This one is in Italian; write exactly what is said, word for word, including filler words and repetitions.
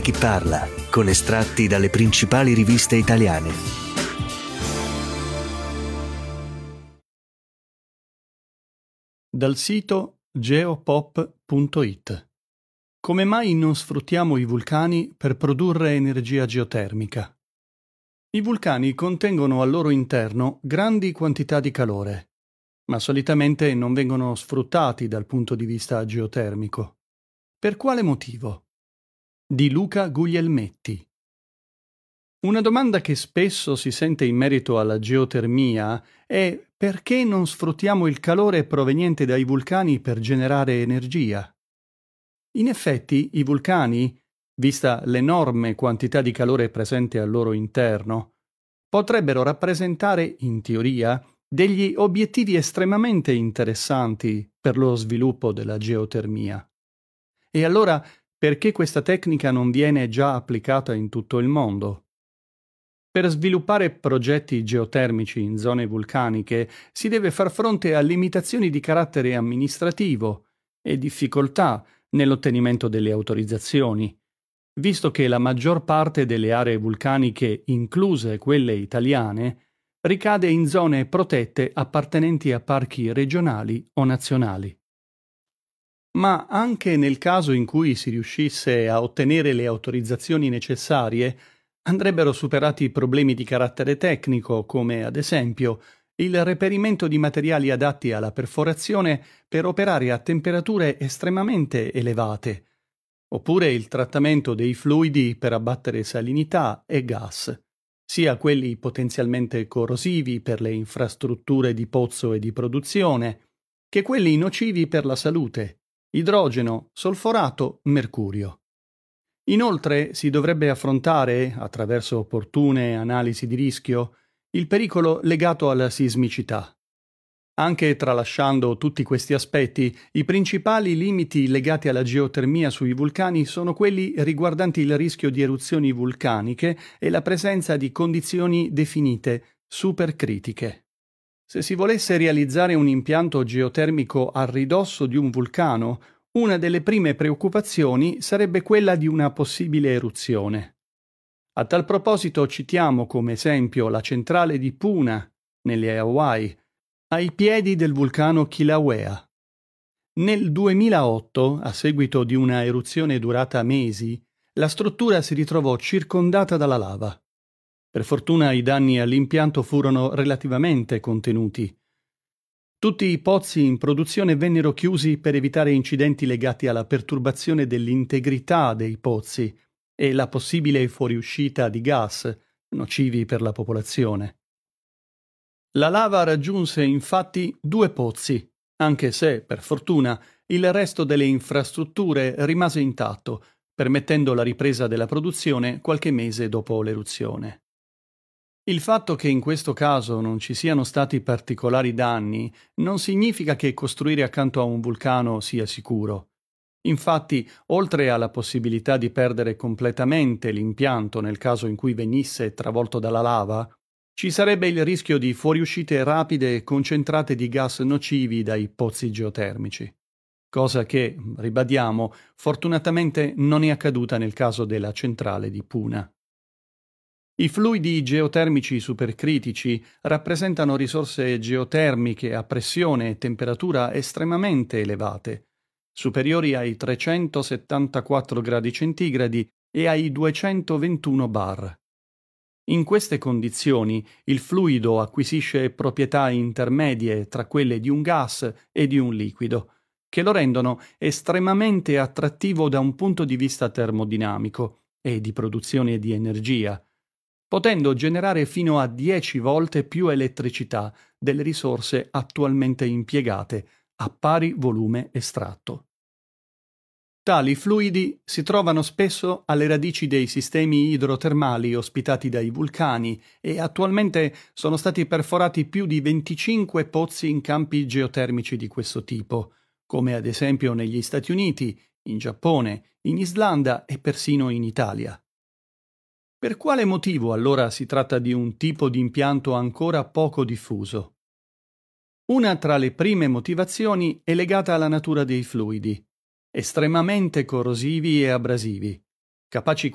chi parla, con estratti dalle principali riviste italiane. Dal sito geopop punto it. Come mai non sfruttiamo i vulcani per produrre energia geotermica? I vulcani contengono al loro interno grandi quantità di calore, ma solitamente non vengono sfruttati dal punto di vista geotermico. Per quale motivo? Di Luca Guglielmetti. Una domanda che spesso si sente in merito alla geotermia è: perché non sfruttiamo il calore proveniente dai vulcani per generare energia? In effetti, i vulcani, vista l'enorme quantità di calore presente al loro interno, potrebbero rappresentare, in teoria, degli obiettivi estremamente interessanti per lo sviluppo della geotermia. E allora, perché questa tecnica non viene già applicata in tutto il mondo? Per sviluppare progetti geotermici in zone vulcaniche si deve far fronte a limitazioni di carattere amministrativo e difficoltà nell'ottenimento delle autorizzazioni, visto che la maggior parte delle aree vulcaniche, incluse quelle italiane, ricade in zone protette appartenenti a parchi regionali o nazionali. Ma anche nel caso in cui si riuscisse a ottenere le autorizzazioni necessarie, andrebbero superati problemi di carattere tecnico, come ad esempio il reperimento di materiali adatti alla perforazione per operare a temperature estremamente elevate, oppure il trattamento dei fluidi per abbattere salinità e gas, sia quelli potenzialmente corrosivi per le infrastrutture di pozzo e di produzione, che quelli nocivi per la salute: idrogeno, solforato, mercurio. Inoltre si dovrebbe affrontare, attraverso opportune analisi di rischio, il pericolo legato alla sismicità. Anche tralasciando tutti questi aspetti, i principali limiti legati alla geotermia sui vulcani sono quelli riguardanti il rischio di eruzioni vulcaniche e la presenza di condizioni definite supercritiche. Se si volesse realizzare un impianto geotermico a ridosso di un vulcano, una delle prime preoccupazioni sarebbe quella di una possibile eruzione. A tal proposito citiamo come esempio la centrale di Puna, nelle Hawaii, ai piedi del vulcano Kilauea. Nel duemilaotto, a seguito di una eruzione durata mesi, la struttura si ritrovò circondata dalla lava. Per fortuna i danni all'impianto furono relativamente contenuti. Tutti i pozzi in produzione vennero chiusi per evitare incidenti legati alla perturbazione dell'integrità dei pozzi e la possibile fuoriuscita di gas, nocivi per la popolazione. La lava raggiunse infatti due pozzi, anche se, per fortuna, il resto delle infrastrutture rimase intatto, permettendo la ripresa della produzione qualche mese dopo l'eruzione. Il fatto che in questo caso non ci siano stati particolari danni non significa che costruire accanto a un vulcano sia sicuro. Infatti, oltre alla possibilità di perdere completamente l'impianto nel caso in cui venisse travolto dalla lava, ci sarebbe il rischio di fuoriuscite rapide e concentrate di gas nocivi dai pozzi geotermici. Cosa che, ribadiamo, fortunatamente non è accaduta nel caso della centrale di Puna. I fluidi geotermici supercritici rappresentano risorse geotermiche a pressione e temperatura estremamente elevate, superiori ai trecentosettantaquattro gradi centigradi e ai duecentoventuno bar. In queste condizioni il fluido acquisisce proprietà intermedie tra quelle di un gas e di un liquido, che lo rendono estremamente attrattivo da un punto di vista termodinamico e di produzione di energia, potendo generare fino a dieci volte più elettricità delle risorse attualmente impiegate a pari volume estratto. Tali fluidi si trovano spesso alle radici dei sistemi idrotermali ospitati dai vulcani e attualmente sono stati perforati più di venticinque pozzi in campi geotermici di questo tipo, come ad esempio negli Stati Uniti, in Giappone, in Islanda e persino in Italia. Per quale motivo allora si tratta di un tipo di impianto ancora poco diffuso? Una tra le prime motivazioni è legata alla natura dei fluidi, estremamente corrosivi e abrasivi, capaci